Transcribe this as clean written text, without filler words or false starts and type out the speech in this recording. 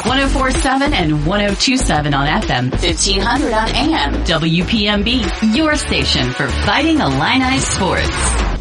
104.7 and 102.7 on FM, 1500 on AM. WPMB, your station for Fighting Illini sports.